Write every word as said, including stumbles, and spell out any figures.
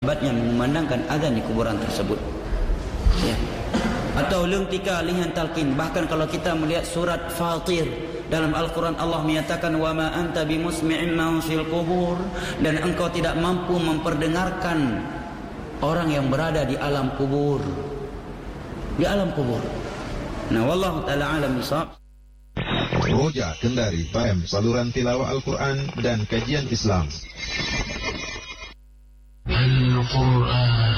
akibatnya mengumandangkan azan di kuburan tersebut. Ya. Atau lengtika lihan talqin. Bahkan kalau kita melihat surat Fatir dalam Al-Quran, Allah menyatakan wa ma anta bimusmi'in man fil qubur, dan engkau tidak mampu memperdengarkan orang yang berada di alam kubur. Di alam kubur. Nah, wallahu taala alam bisawab. Roja Kendari F M, saluran tilawah Al-Quran dan kajian Islam. Al-Quran